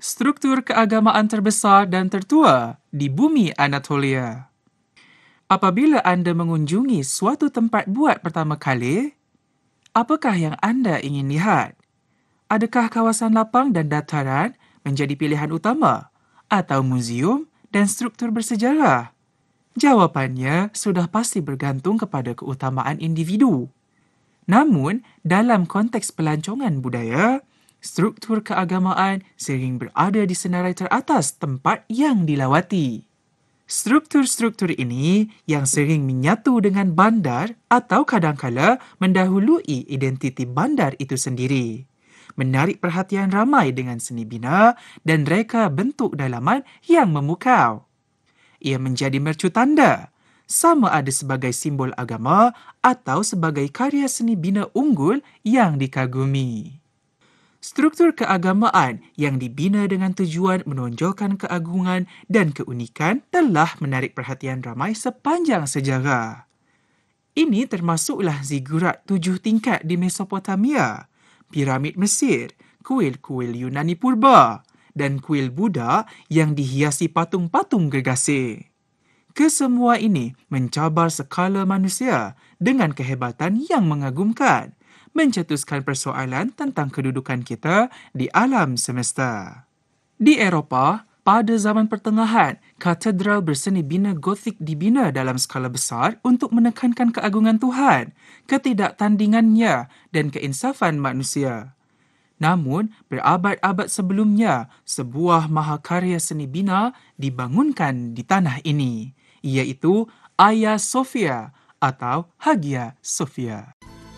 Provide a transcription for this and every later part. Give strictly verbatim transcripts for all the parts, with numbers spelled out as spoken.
struktur keagamaan terbesar dan tertua di bumi Anatolia. Apabila anda mengunjungi suatu tempat buat pertama kali, apakah yang anda ingin lihat? Adakah kawasan lapang dan dataran menjadi pilihan utama atau muzium dan struktur bersejarah? Jawapannya sudah pasti bergantung kepada keutamaan individu. Namun, dalam konteks pelancongan budaya, struktur keagamaan sering berada di senarai teratas tempat yang dilawati. Struktur-struktur ini yang sering menyatu dengan bandar atau kadangkala mendahului identiti bandar itu sendiri, menarik perhatian ramai dengan seni bina dan reka bentuk dalaman yang memukau. Ia menjadi mercu tanda, sama ada sebagai simbol agama atau sebagai karya seni bina unggul yang dikagumi. Struktur keagamaan yang dibina dengan tujuan menonjolkan keagungan dan keunikan telah menarik perhatian ramai sepanjang sejarah. Ini termasuklah zigurat tujuh tingkat di Mesopotamia, piramid Mesir, kuil-kuil Yunani purba, dan kuil Buddha yang dihiasi patung-patung gergasi. Kesemua ini mencabar skala manusia dengan kehebatan yang mengagumkan, mencetuskan persoalan tentang kedudukan kita di alam semesta. Di Eropah, pada zaman pertengahan, katedral berseni bina Gothic dibina dalam skala besar untuk menekankan keagungan Tuhan, ketidaktandingannya dan keinsafan manusia. Namun, berabad-abad sebelumnya, sebuah mahakarya seni bina dibangunkan di tanah ini, iaitu Hagia Sophia atau Hagia Sophia.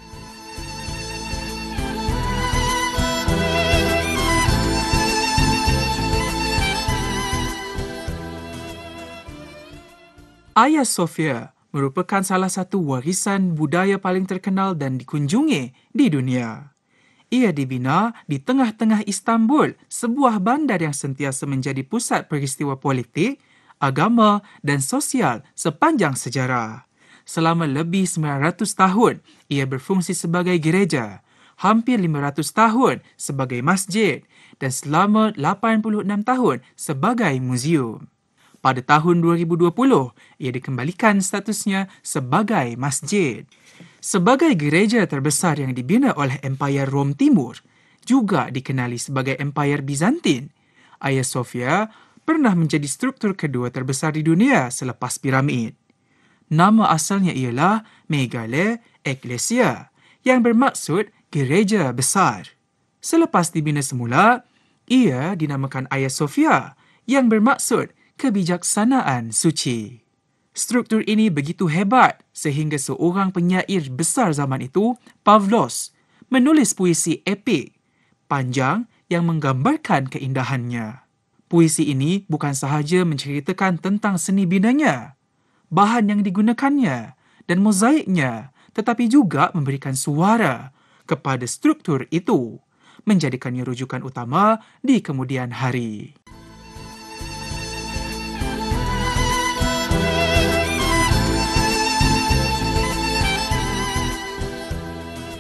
Hagia Sophia merupakan salah satu warisan budaya paling terkenal dan dikunjungi di dunia. Ia dibina di tengah-tengah Istanbul, sebuah bandar yang sentiasa menjadi pusat peristiwa politik, agama dan sosial sepanjang sejarah. Selama lebih sembilan ratus tahun, ia berfungsi sebagai gereja, hampir lima ratus tahun sebagai masjid dan selama lapan puluh enam tahun sebagai muzium. Pada tahun dua ribu dua puluh, ia dikembalikan statusnya sebagai masjid. Sebagai gereja terbesar yang dibina oleh Empayar Rom Timur, juga dikenali sebagai Empayar Bizantin, Hagia Sophia pernah menjadi struktur kedua terbesar di dunia selepas piramid. Nama asalnya ialah Megale Ecclesia, yang bermaksud gereja besar. Selepas dibina semula, ia dinamakan Hagia Sophia, yang bermaksud kebijaksanaan suci. Struktur ini begitu hebat sehingga seorang penyair besar zaman itu, Pavlos, menulis puisi epik, panjang yang menggambarkan keindahannya. Puisi ini bukan sahaja menceritakan tentang seni binanya, bahan yang digunakannya dan mozaiknya, tetapi juga memberikan suara kepada struktur itu, menjadikannya rujukan utama di kemudian hari.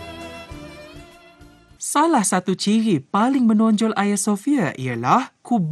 Salah satu ciri paling menonjol Hagia Sophia ialah kubah